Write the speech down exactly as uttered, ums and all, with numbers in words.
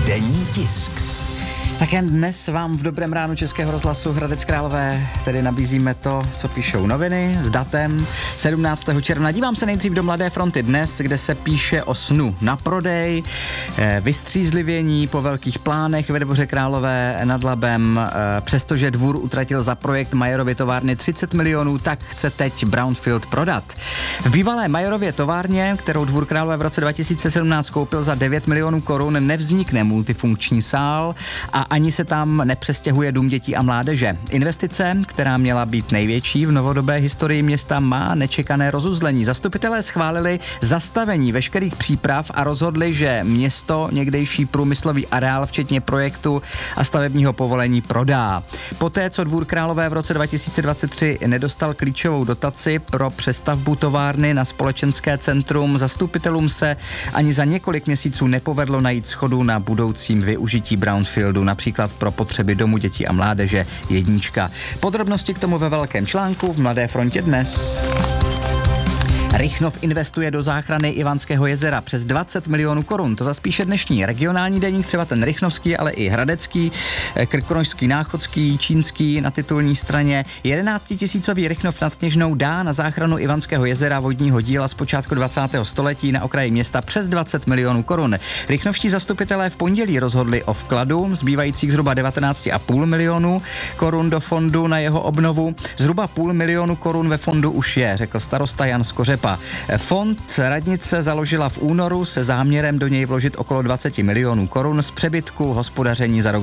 Denní tisk. Tak jen dnes vám v Dobrém ránu Českého rozhlasu Hradec Králové tedy nabízíme to, co píšou noviny s datem sedmnáctého června. Dívám se nejdřív do Mladé fronty dnes, kde se píše o snu na prodej, vystřízlivění po velkých plánech ve Dvoře Králové nad Labem. Přestože dvůr utratil za projekt Majerově továrny třicet milionů, tak chce teď Brownfield prodat. V bývalé Majerově továrně, kterou Dvůr Králové v roce dva tisíce sedmnáct koupil za devět milionů korun, nevznikne multifunkční sál a ani se tam nepřestěhuje dům dětí a mládeže. Investice, která měla být největší v novodobé historii města, má nečekané rozuzlení. Zastupitelé schválili zastavení veškerých příprav a rozhodli, že město někdejší průmyslový areál, včetně projektu a stavebního povolení, prodá. Poté, co Dvůr Králové v roce dva tisíce dvacet tři nedostal klíčovou dotaci pro přestavbu továrny na společenské centrum, zastupitelům se ani za několik měsíců nepovedlo najít shodu na budoucím využití Brownfieldu, například pro potřeby domu dětí a mládeže jednička. Podrobnosti k tomu ve velkém článku v Mladé frontě dnes. Rychnov investuje do záchrany Ivanského jezera přes dvacet milionů korun. To zaspíše dnešní regionální deník, třeba ten rychnovský, ale i hradecký, krkonošský, náchodský, čínský na titulní straně. jedenáctitisícový Rychnov nad Kněžnou dá na záchranu Ivanského jezera vodního díla z počátku dvacátého století na okraji města přes dvacet milionů korun. Rychnovští zastupitelé v pondělí rozhodli o vkladu zbývajících zhruba devatenáct celá pět milionů korun do fondu na jeho obnovu. Zhruba půl milionu korun ve fondu už je, řekl starosta Jan Skořepa. Fond radnice založila v únoru se záměrem do něj vložit okolo dvacet milionů korun z přebytku hospodaření za rok